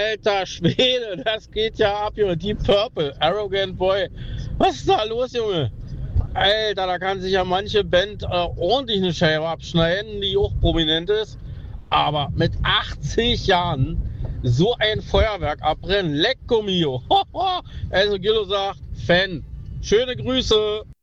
Alter Schwede, das geht ja ab, Junge. Deep Purple, Arrogant Boy. Was ist da los, Junge? Alter, da kann sich ja manche Band ordentlich eine Scheibe abschneiden, die auch prominent ist. Aber mit 80 Jahren so ein Feuerwerk abbrennen, lecco mio. Also Gillo sagt, Fan. Schöne Grüße.